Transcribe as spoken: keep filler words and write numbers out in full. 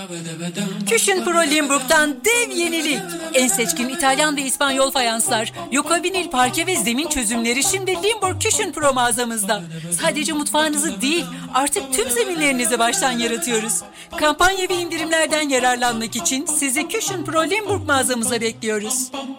Küchen Pro Limburg'dan dev yenilik. En seçkin İtalyan ve İspanyol fayanslar, Yoko vinil parke ve zemin çözümleri şimdi Limburg Küchen Pro mağazamızda. Sadece mutfağınızı değil, artık tüm zeminlerinizi baştan yaratıyoruz. Kampanya ve indirimlerden yararlanmak için sizi Küchen Pro Limburg mağazamıza bekliyoruz.